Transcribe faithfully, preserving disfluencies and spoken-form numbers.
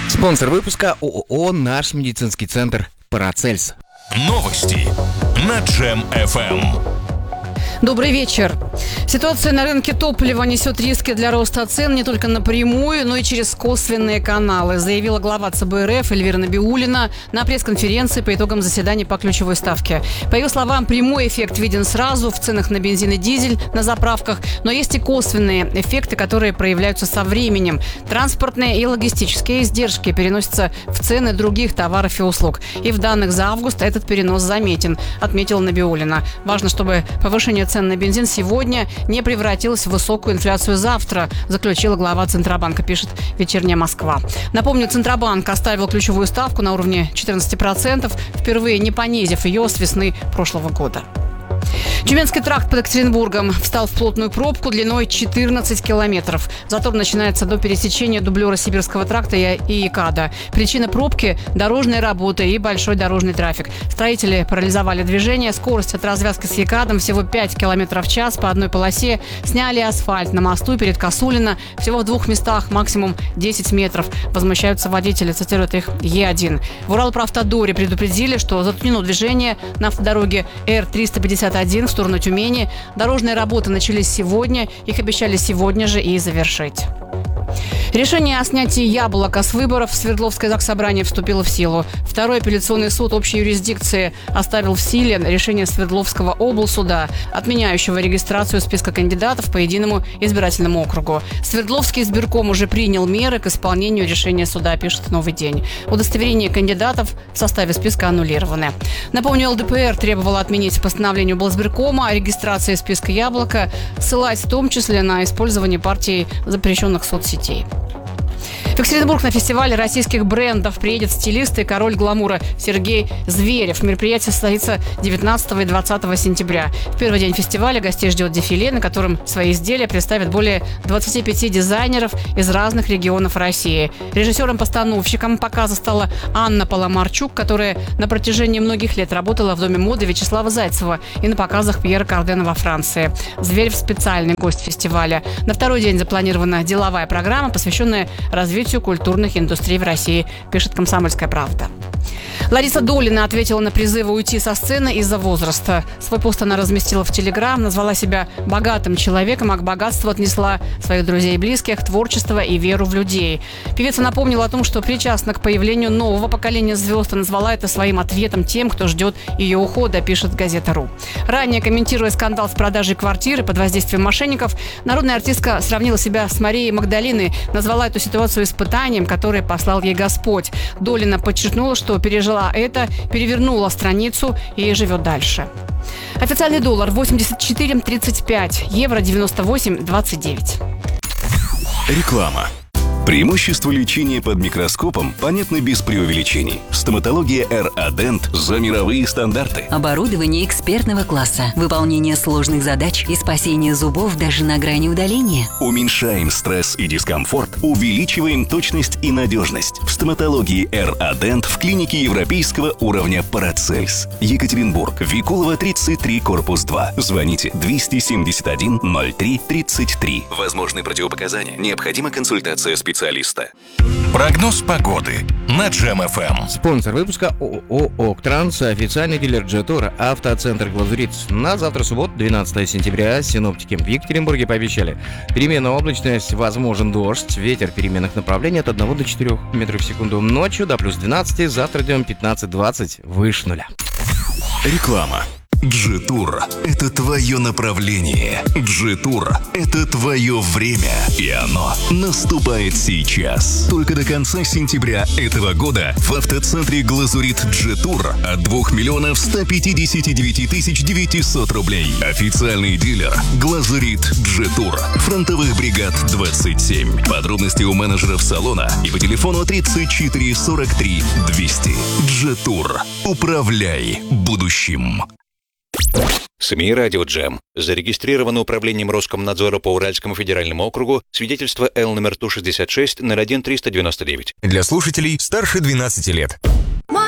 Спонсор выпуска ООО «Наш медицинский центр Парацельс». Новости на Джем эф эм. Добрый вечер. Ситуация на рынке топлива несет риски для роста цен не только напрямую, но и через косвенные каналы, заявила глава ЦБ РФ Эльвира Набиуллина на пресс-конференции по итогам заседания по ключевой ставке. По ее словам, прямой эффект виден сразу в ценах на бензин и дизель на заправках, но есть и косвенные эффекты, которые проявляются со временем. Транспортные и логистические издержки переносятся в цены других товаров и услуг. И в данных за август этот перенос заметен, отметила Набиуллина. Важно, чтобы повышение цен на бензин сегодня не превратилась в высокую инфляцию завтра, заключила глава Центробанка, пишет «Вечерняя Москва». Напомню, Центробанк оставил ключевую ставку на уровне четырнадцать процентов, впервые не понизив ее с весны прошлого года. Тюменский тракт под Екатеринбургом встал в плотную пробку длиной четырнадцать километров. Затор начинается до пересечения дублера Сибирского тракта и ИКАДа. Причина пробки – дорожные работы и большой дорожный трафик. Строители парализовали движение. Скорость от развязки с ИКАДом всего пять километров в час по одной полосе. Сняли асфальт на мосту перед Косулино. Всего в двух местах, максимум десять метров. Возмущаются водители, цитирует их Е один. В Уралправтодоре предупредили, что затруднено движение на автодороге Р триста пятьдесят один в сторону Тюмени. Дорожные работы начались сегодня. Их обещали сегодня же и завершить. Решение о снятии яблока с выборов в Свердловское заксобрание вступило в силу. Второй апелляционный суд общей юрисдикции оставил в силе решение Свердловского облсуда, отменяющего регистрацию списка кандидатов по единому избирательному округу. Свердловский избирком уже принял меры к исполнению решения суда, пишет «Новый день». Удостоверения кандидатов в составе списка аннулированы. Напомню, эл дэ пэ эр требовала отменить постановление облсбиркома о регистрации списка яблока, ссылаясь в том числе на использование партией запрещенных соцсетей. В Екатеринбург на фестивале российских брендов приедет стилист и король гламура Сергей Зверев. Мероприятие состоится девятнадцатого и двадцатого сентября. В первый день фестиваля гостей ждет дефиле, на котором свои изделия представят более двадцати пяти дизайнеров из разных регионов России. Режиссером-постановщиком показа стала Анна Паламарчук, которая на протяжении многих лет работала в Доме моды Вячеслава Зайцева и на показах Пьера Кардена во Франции. Зверев – специальный гость фестиваля. На второй день запланирована деловая программа, посвященная развитию культурных индустрий в России, пишет «Комсомольская правда». Лариса Долина ответила на призывы уйти со сцены из-за возраста. Свой пост она разместила в Телеграм, назвала себя богатым человеком, а к богатству отнесла своих друзей и близких, творчество и веру в людей. Певица напомнила о том, что причастна к появлению нового поколения звезд, и назвала это своим ответом тем, кто ждет ее ухода, пишет Газета.ру. Ранее, комментируя скандал с продажей квартиры под воздействием мошенников, народная артистка сравнила себя с Марией Магдалиной, назвала эту ситуацию испытанием, которое послал ей Господь. Долина подчеркнула, что пережила это, перевернула страницу и живет дальше. Официальный доллар восемьдесят четыре тридцать пять, евро девяносто восемь двадцать девять. Реклама. Преимущества лечения под микроскопом понятны без преувеличений. Стоматология эр а Dent за мировые стандарты. Оборудование экспертного класса, выполнение сложных задач и спасение зубов даже на грани удаления. Уменьшаем стресс и дискомфорт, увеличиваем точность и надежность. В стоматологии эр а Dent в клинике европейского уровня Парацельс. Екатеринбург, Викулова, тридцать три, корпус два. Звоните двести семьдесят один ноль три тридцать три. Возможны противопоказания. Необходима консультация специалиста. Прогноз погоды на Джем эф эм. Спонсор выпуска ООО «Октранс», официальный дилер Джетур, автоцентр «Глазурит». На завтра, суббота, двенадцатого сентября, синоптики в Екатеринбурге пообещали переменная облачность, возможен дождь, ветер переменных направлений от одного до четырёх метров в секунду. Ночью до плюс двенадцати, завтра днем пятнадцать-двадцать, выше нуля. Реклама. Джетур – это твое направление. Джетур – это твое время. И оно наступает сейчас. Только до конца сентября этого года в автоцентре «Глазурит» Джетур от двух миллионов ста пятидесяти девяти тысяч девятисот рублей. Официальный дилер «Глазурит Джетур». Фронтовых бригад двадцать семь. Подробности у менеджеров салона и по телефону тридцать четыре сорок три двести. Джетур. Управляй будущим. СМИ «Радио Джем». Зарегистрировано управлением Роскомнадзора по Уральскому федеральному округу свидетельство Л номер Ту шестьдесят шесть ноль один триста девяносто девять. Для слушателей старше двенадцати лет.